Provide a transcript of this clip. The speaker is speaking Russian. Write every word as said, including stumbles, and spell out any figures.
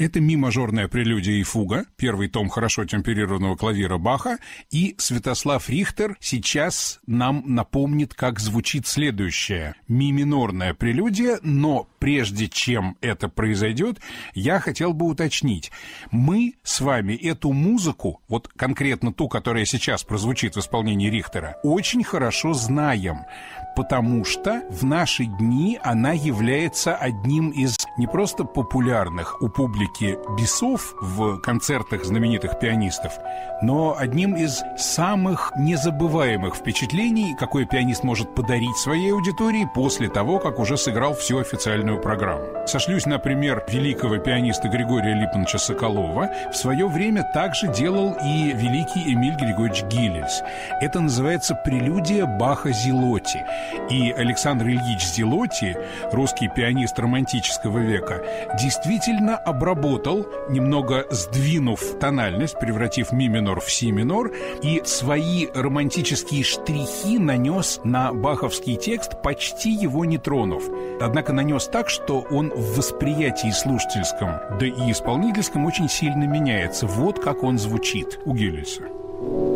Это ми-мажорная прелюдия и фуга, первый том хорошо темперированного клавира Баха, и Святослав Рихтер сейчас нам напомнит, как звучит следующее. Ми-минорная прелюдия, но прежде чем это произойдет, я хотел бы уточнить. Мы с вами эту музыку, вот конкретно ту, которая сейчас прозвучит в исполнении Рихтера, очень хорошо знаем, потому что в наши дни она является одним из не просто популярных у публики бисов в концертах знаменитых пианистов, но одним из самых незабываемых впечатлений, какой пианист может подарить своей аудитории после того, как уже сыграл всю официальную программу. Сошлюсь на пример великого пианиста Григория Липмановича Соколова. В свое время также делал и великий Эмиль Григорьевич Гилельс. Это называется «Прелюдия Баха-Зелотти». И Александр Ильич Зелотти, русский пианист романтического века, действительно обработал, немного сдвинув тональность, превратив ми минор в си минор, и свои романтические штрихи нанес на баховский текст, почти его не тронув. Однако нанес так, что он в восприятии слушательском, да и исполнительском очень сильно меняется. Вот как он звучит у Гилельса.